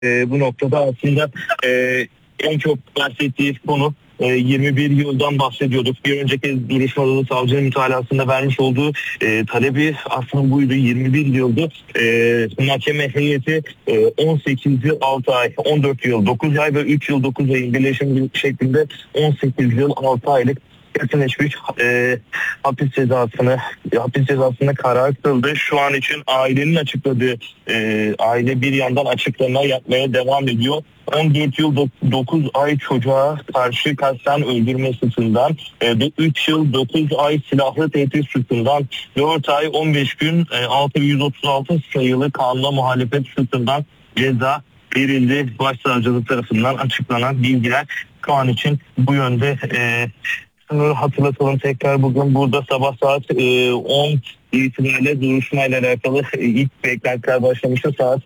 Bu noktada aslında en çok bahsettiği konu 21 yıldan bahsediyorduk. Bir önceki duruşmada da savcının mütalasında vermiş olduğu talebi aslında buydu. 21 yıldı. Mahkeme heyeti 18 yıl 6 ay, 14 yıl 9 ay ve 3 yıl 9 ayın birleşimi şeklinde 18 yıl 6 aylık kesinleşmiş hapis cezasına karar kıldı. Şu an için ailenin açıkladığı, aile bir yandan açıklama yapmaya devam ediyor. 14 yıl 9 ay çocuğa karşı kasten öldürme suçundan ve 3 yıl 9 ay silahlı tehdit suçundan, 4 ay 15 gün 6136 sayılı kanuna muhalefet suçundan ceza verildi. Başsavcılık tarafından açıklanan bilgiler şu an için bu yönde. Hatırlatalım tekrar, bugün burada sabah saat 10 itibariyle duruşmayla alakalı ilk beklentiler başlamıştı. Saat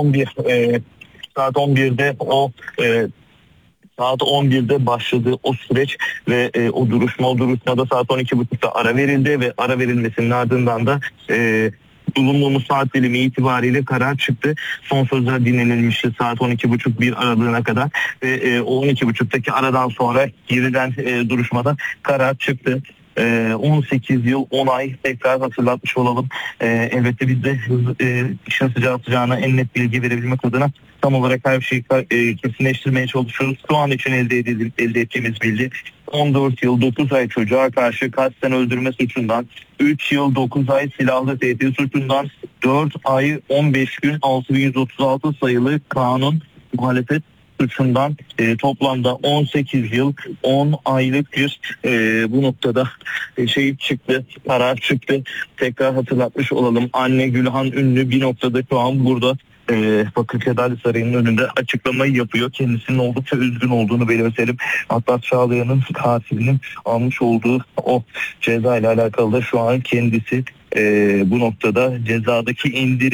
11'de saat 11'de başladı o süreç ve o duruşmada saat 12.30'da ara verildi ve ara verilmesinin ardından da bulunduğumuz saat dilimi itibariyle karar çıktı. Son sözler dinlenilmişti saat 12.30-1 aralığına kadar ve o 12.30'daki aradan sonra yeniden duruşmada karar çıktı. 18 yıl 10 ay tekrar hatırlatmış olalım. Elbette biz de işin sıcağına en net bilgi verebilmek adına tam olarak her şeyi kesinleştirmeye çalışıyoruz. Şu an için elde ettiğimiz bilgi 14 yıl 9 ay çocuğa karşı kasten öldürme suçundan, 3 yıl 9 ay silahlı tehdit suçundan, 4 ay 15 gün 6136 sayılı kanun muhalefet suçundan toplamda 18 yıl 10 aylık bir bu noktada karar çıktı. Tekrar hatırlatmış olalım. Anne Gülhan Ünlü bir noktada şu an burada Bakırköy Adalet Sarayı'nın önünde açıklamayı yapıyor. Kendisinin oldukça üzgün olduğunu belirtelim. Atlas Çağlayan'ın katilinin almış olduğu o ceza ile alakalı da şu an kendisi bu noktada cezadaki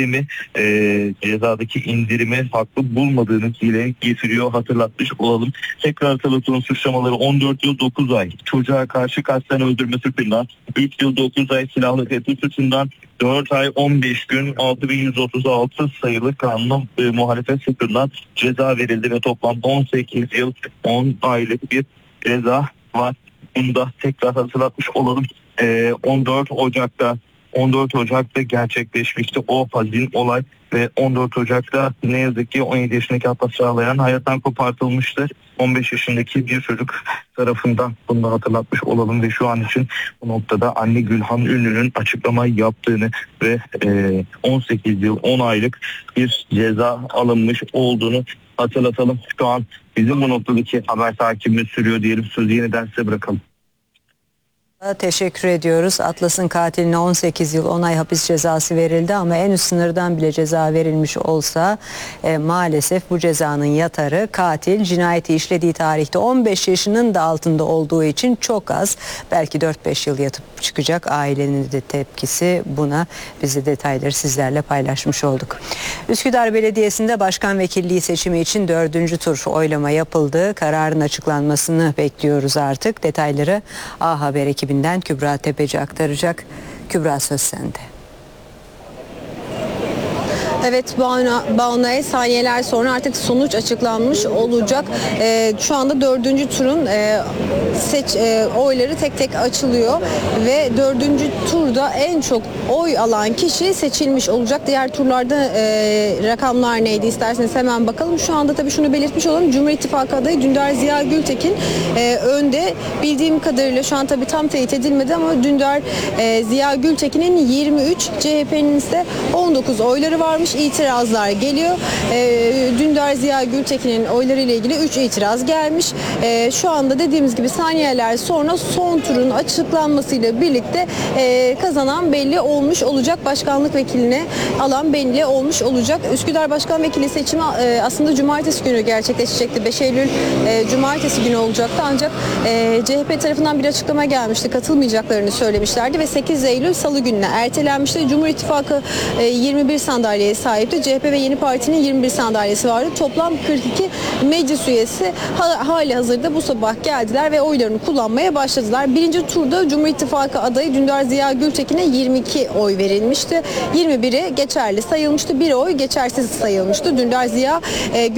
indirimi haklı bulmadığını dile getiriyor. Hatırlatmış olalım. Tekrar hatırlatılan suçlamaları 14 yıl 9 ay çocuğa karşı kasten öldürme suçundan, 3 yıl 9 ay silahlı tehdit suçundan, 4 ay 15 gün 6136 sayılı kanuna muhalefet suçundan ceza verildi ve toplam 18 yıl 10 aylık bir ceza var. Bunu da tekrar hatırlatmış olalım. 14 Ocak'ta gerçekleşmişti o hazin olay ve 14 Ocak'ta ne yazık ki 17 yaşındaki Atlas Çağlayan hayattan kopartılmıştı. 15 yaşındaki bir çocuk tarafından, bunu da hatırlatmış olalım ve şu an için bu noktada anne Gülhan Ünlü'nün açıklama yaptığını ve 18 yıl 10 aylık bir ceza alınmış olduğunu hatırlatalım. Şu an bizim bu noktadaki haber takibimiz sürüyor diyelim. Sözü yeniden size bırakalım. Teşekkür ediyoruz. Atlas'ın katiline 18 yıl 10 ay hapis cezası verildi ama en üst sınırdan bile ceza verilmiş olsa maalesef bu cezanın yatarı katil cinayeti işlediği tarihte 15 yaşının da altında olduğu için çok az, belki 4-5 yıl yatıp çıkacak. Ailenin de tepkisi buna, biz de detayları sizlerle paylaşmış olduk. Üsküdar Belediyesi'nde başkan vekilliği seçimi için 4. tur oylama yapıldı. Kararın açıklanmasını bekliyoruz artık. Detayları A Haber ekibinden Kübra Tepeci aktaracak. Kübra, söz sende. Evet, Banu'ya saniyeler sonra artık sonuç açıklanmış olacak. Şu anda 4. turun oyları tek tek açılıyor ve 4. turda en çok oy alan kişi seçilmiş olacak. Diğer turlarda rakamlar neydi isterseniz hemen bakalım. Şu anda tabii şunu belirtmiş olalım. Cumhur İttifakı adayı Dündar Ziya Gültekin önde. Bildiğim kadarıyla şu an tabii tam teyit edilmedi ama Dündar Ziya Gültekin'in 23, CHP'nin ise 19 oyları varmış. İtirazlar geliyor. Dündar Ziya Gültekin'in oyları ile ilgili 3 itiraz gelmiş. Şu anda dediğimiz gibi saniyeler sonra son turun açıklanmasıyla birlikte kazanan belli olmuş olacak. Başkanlık vekiline alan belli olmuş olacak. Üsküdar Başkan Vekili seçimi aslında cumartesi günü gerçekleşecekti. 5 Eylül cumartesi günü olacaktı. Ancak CHP tarafından bir açıklama gelmişti. Katılmayacaklarını söylemişlerdi ve 8 Eylül Salı gününe ertelenmişti. Cumhur İttifakı 21 sandalyeye sahipti. CHP ve Yeni Parti'nin 21 sandalyesi vardı. Toplam 42 meclis üyesi hali hazırda bu sabah geldiler ve oylarını kullanmaya başladılar. Birinci turda Cumhur İttifakı adayı Dündar Ziya Gültekin'e 22 oy verilmişti. 21'i geçerli sayılmıştı. Bir oy geçersiz sayılmıştı. Dündar Ziya